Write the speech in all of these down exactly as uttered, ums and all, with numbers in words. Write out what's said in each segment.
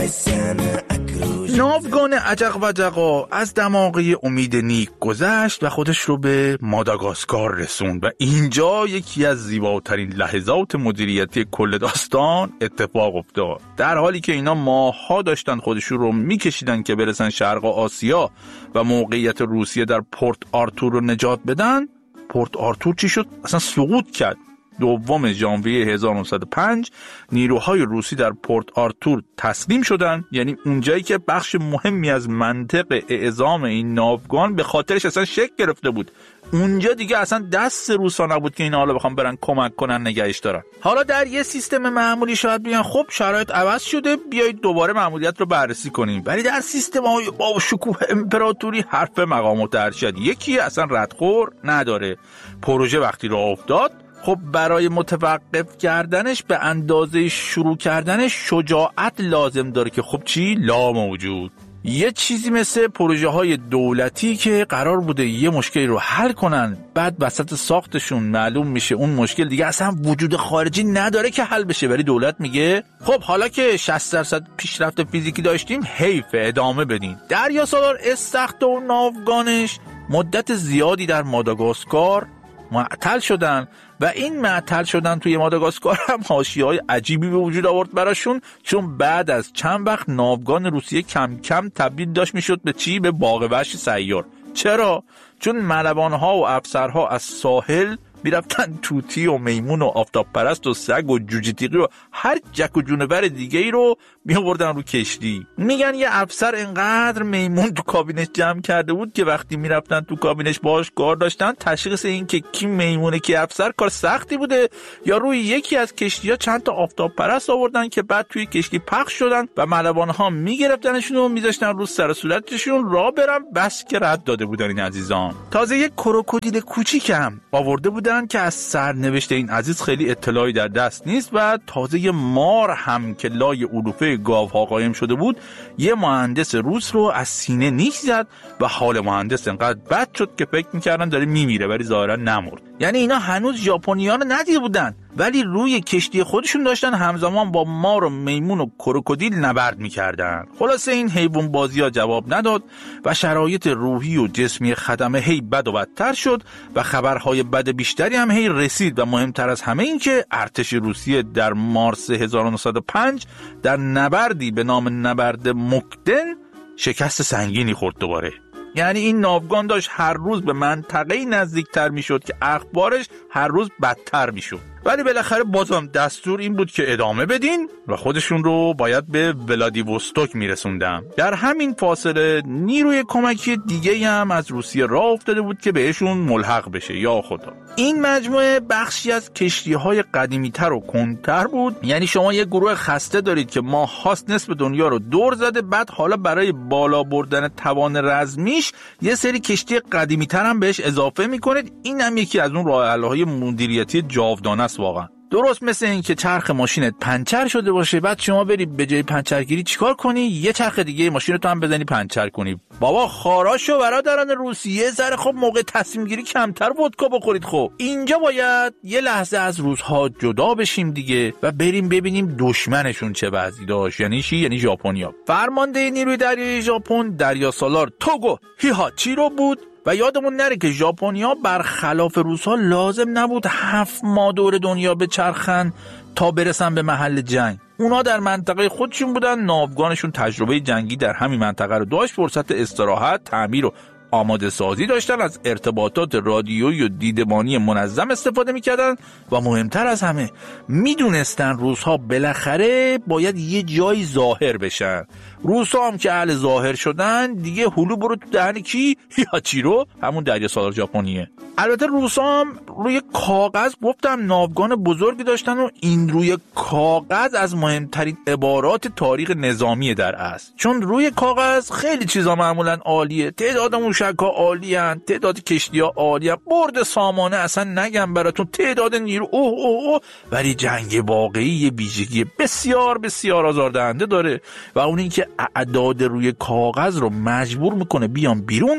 ناوگان عجق و جقا از دماغه امید نیک گذشت و خودش رو به ماداگاسکار رسوند و اینجا یکی از زیباترین لحظات مدیریتی کل داستان اتفاق افتاد. در حالی که اینا ماها داشتن خودشون رو میکشیدن که برسن شرق آسیا و موقعیت روسیه در پورت آرتور رو نجات بدن، پورت آرتور چی شد؟ اصلا سقوط کرد. دوم ژانویه هزار و نهصد و پنج نیروهای روسی در پورت آرتور تسلیم شدن، یعنی اونجایی که بخش مهمی از منطق اعزام این ناوگان به خاطرش اصلا شکل گرفته بود. اونجا دیگه اصلا دست روسا نبود که اینا حالا بخوام برن کمک کنن نگهش دارن. حالا در یه سیستم معمولی شاید بیان خب شرایط عوض شده، بیایید دوباره مأموریت رو بررسی کنیم، ولی در سیستم‌های با شکوه امپراتوری حرف مقام و ارشد یکی اصلا ردخور نداره. پروژه وقتی راه افتاد، خب برای متوقف کردنش به اندازه شروع کردنش شجاعت لازم داره که خب چی؟ لا موجود. یه چیزی مثل پروژه های دولتی که قرار بوده یه مشکلی رو حل کنن، بعد وسط ساختشون معلوم میشه اون مشکل دیگه اصلا وجود خارجی نداره که حل بشه، ولی دولت میگه خب حالا که شصت درصد پیشرفت فیزیکی داشتیم حیف ادامه بدین. دریا سالار استخت و ناوگانش مدت زیادی در ماداگاسکار معطل شدن و این معطل شدن توی ماداگاسکار هم حاشیه‌های عجیبی به وجود آورد براشون، چون بعد از چند وقت ناوگان روسیه کم کم تبدیل داشت میشد به چی؟ به باغ وحش سیار. چرا؟ چون ملوان‌ها و افسرها از ساحل میرفتن توتی و میمون و آفتاب پرست و سگ و جوجه تیغی و هر جک و جونور دیگه ای رو میآوردن رو کشتی. میگن یه افسر انقدر میمون تو کابینش جمع کرده بود که وقتی میرفتن تو کابینش باهاش کار داشتن، تشخیص این که کی میمونه کی افسر کار سختی بوده. یا روی یکی از کشتی‌ها چند تا آفتاب پرست آوردن که بعد توی کشتی پخش شدن و ملوان‌ها میگرفتنشون و میذاشتن رو سر و صورتشون راه برن، بس که رد داده بودن این عزیزان. تازه یک کروکودیل کوچیکم آورده بودن که از سرنوشت این عزیز خیلی اطلاعی در دست نیست و تازه یه مار هم که لای علوفه گاوها قایم شده بود یه مهندس روس رو از سینه نیش زد و حال مهندس انقدر بد شد که فکر میکردن داره میمیره، ولی ظاهرا نمرد. یعنی اینا هنوز ژاپنی‌ها رو ندیده بودن، ولی روی کشتی خودشون داشتن همزمان با مار و میمون و کروکودیل نبرد میکردن. خلاصه این حیوان بازی‌ها جواب نداد و شرایط روحی و جسمی خدمه هی بد و بدتر شد و خبرهای بد بیشتری هم هی رسید و مهمتر از همه این که ارتش روسیه در مارس هزار و نهصد و پنج در نبردی به نام نبرد مکدن شکست سنگینی خورد دوباره. یعنی این ناوگان داشت هر روز به منطقه‌ای نزدیکتر میشد که اخبارش هر روز بدتر میشد، ولی بالاخره بازم دستور این بود که ادامه بدین و خودشون رو باید به ولادیوستوک میرسوندن. در همین فاصله نیروی کمکی دیگه هم از روسیه راه افتاده بود که بهشون ملحق بشه. یا خدا، این مجموعه بخشی از کشتی‌های قدیمی‌تر و کندتر بود. یعنی شما یه گروه خسته دارید که ماه‌هاست نصف دنیا رو دور زده، بعد حالا برای بالا بردن توان رزمیش یه سری کشتی قدیمی‌تر هم بهش اضافه می‌کنید. این هم یکی از اون راه حل‌های مدیریتی جاودانه است واقعا. درست مثل این که چرخ ماشینت پنچر شده باشه، بعد شما بری به جای پنچرگیری چیکار کنی؟ یه چرخ دیگه ماشینتو هم بزنی پنچر کنی. بابا خاراشو برادران روسیه سر خب موقع تصمیم گیری کمتر ودکا بخورید. خب اینجا باید یه لحظه از روزها جدا بشیم دیگه و بریم ببینیم دشمنشون چه وضعی داشت. یعنی چی؟ یعنی ژاپنیا. فرمانده نیروی دریایی ژاپن دریا سالار توگو هیهاچیرو بود و یادمون نره که ژاپنیا برخلاف روس‌ها لازم نبود هفت ماه دور دنیا بچرخن تا برسن به محل جنگ. اونا در منطقه خودشون بودن، ناوگانشون تجربه جنگی در همین منطقه رو داشت، فرصت استراحت، تعمیر و آماده سازی داشتن، از ارتباطات رادیویی و دیدبانی منظم استفاده میکردن و مهمتر از همه میدونستن روس‌ها بالاخره باید یه جایی ظاهر بشن. روس‌ها هم که اهل ظاهر شدن دیگه هلو برو تو دهن کی؟ هیهاچیرو، همون دریا سالار ژاپنیه. البته روس‌ها هم روی کاغذ گفتم ناوگان بزرگی داشتن و این روی کاغذ از مهمترین عبارات تاریخ نظامی در است، چون روی کاغذ خیلی چیزا معمولا عالیه، تعداد موشک‌ها عالی هن، تعداد کشتی‌ها عالی هن، برد سامانه اصلا نگم براتون، تعداد نیرو اوه اوه اوه، ولی جنگ واقعی یه ویژگی بسیار بسیار آزاردهنده داره و اون این که اعداد روی کاغذ رو مجبور میکنه بیان بیرون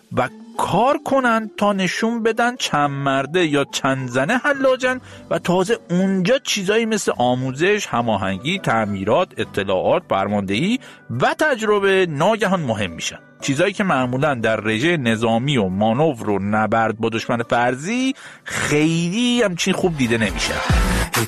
و کار کنن تا نشون بدن چند مرده یا چند زنه حلاجن و تازه اونجا چیزایی مثل آموزش، هماهنگی، تعمیرات، اطلاعات، فرماندهی و تجربه ناگهان مهم میشن. چیزایی که معمولا در رژه نظامی و مانور و نبرد با دشمن فرضی خیلی همچین خوب دیده نمیشه.